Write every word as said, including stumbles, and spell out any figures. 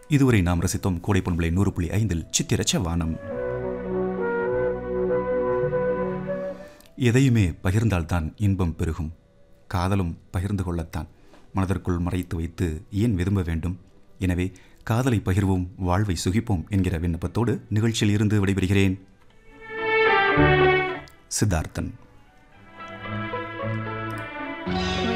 இதுவரை நாம் ரசித்தோம் கோடை பொன்விளை நூறு புள்ளி ஐந்தில் சித்திர செவ்வானம். எதையுமே பகிர்ந்தால்தான் இன்பம் பெருகும். காதலும் பகிர்ந்து கொள்ளத்தான். மனதிற்குள் மறைத்து வைத்து ஏன் விரும்ப வேண்டும்? எனவே காதலை பகிர்வோம், வாழ்வை சுகிப்போம் என்கிற விண்ணப்பத்தோடு நிகழ்ச்சியில் இருந்து விடைபெறுகிறேன். சித்தார்த்தன்.